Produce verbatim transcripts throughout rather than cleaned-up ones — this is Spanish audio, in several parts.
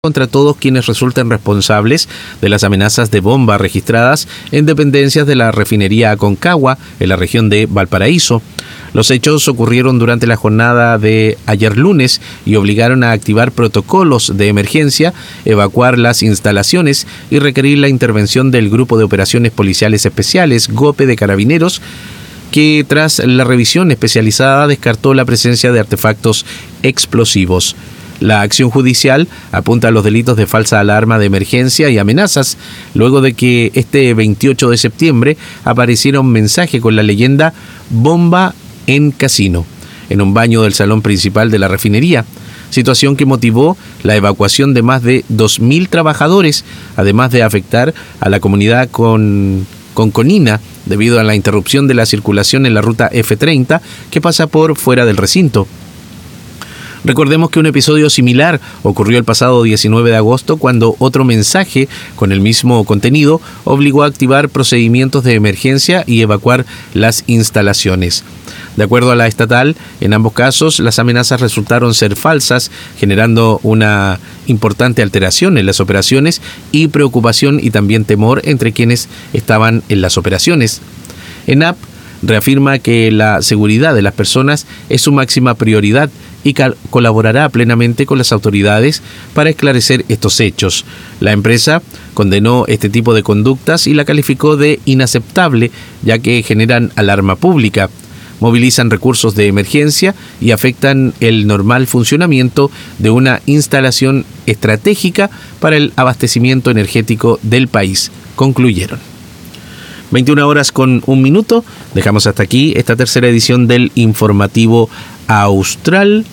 contra todos quienes resulten responsables de las amenazas de bomba registradas en dependencias de la refinería Aconcagua, en la región de Valparaíso. Los hechos ocurrieron durante la jornada de ayer lunes y obligaron a activar protocolos de emergencia, evacuar las instalaciones y requerir la intervención del Grupo de Operaciones Policiales Especiales, GOPE de Carabineros, que tras la revisión especializada descartó la presencia de artefactos explosivos. La acción judicial apunta a los delitos de falsa alarma de emergencia y amenazas, luego de que este veintiocho de septiembre apareciera un mensaje con la leyenda «Bomba en casino» en un baño del salón principal de la refinería, situación que motivó la evacuación de más de dos mil trabajadores, además de afectar a la comunidad con, con Conina, debido a la interrupción de la circulación en la ruta F treinta que pasa por fuera del recinto. Recordemos que un episodio similar ocurrió el pasado diecinueve de agosto cuando otro mensaje con el mismo contenido obligó a activar procedimientos de emergencia y evacuar las instalaciones. De acuerdo a la estatal, en ambos casos las amenazas resultaron ser falsas, generando una importante alteración en las operaciones y preocupación y también temor entre quienes estaban en las operaciones. ENAP reafirma que la seguridad de las personas es su máxima prioridad y cal- colaborará plenamente con las autoridades para esclarecer estos hechos. La empresa condenó este tipo de conductas y la calificó de inaceptable, ya que generan alarma pública, movilizan recursos de emergencia y afectan el normal funcionamiento de una instalación estratégica para el abastecimiento energético del país, concluyeron. veintiuna horas con un minuto, dejamos hasta aquí esta tercera edición del Informativo Austral.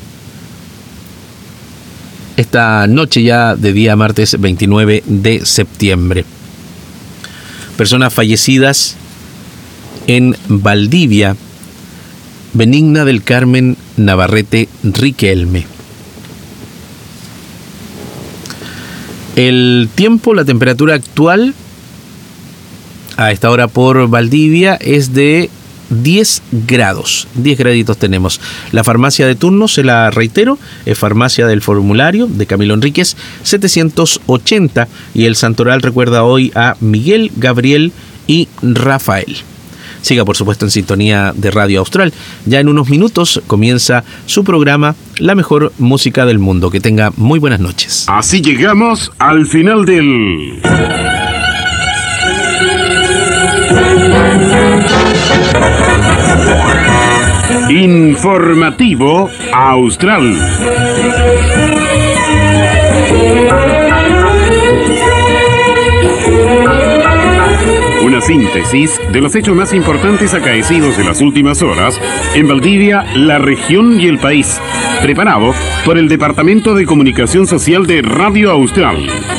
Esta noche ya de día martes veintinueve de septiembre. Personas fallecidas en Valdivia. Benigna del Carmen Navarrete Riquelme. El tiempo, la temperatura actual a esta hora por Valdivia es de diez grados, diez graditos tenemos. La farmacia de turno, se la reitero, es Farmacia del Formulario de Camilo Enríquez setecientos ochenta, y el santoral recuerda hoy a Miguel, Gabriel y Rafael. Siga por supuesto en sintonía de Radio Austral. Ya en unos minutos comienza su programa La Mejor Música del Mundo. Que tenga muy buenas noches. Así llegamos al final del Informativo Austral. Una síntesis de los hechos más importantes acaecidos en las últimas horas en Valdivia, la región y el país. Preparado por el Departamento de Comunicación Social de Radio Austral.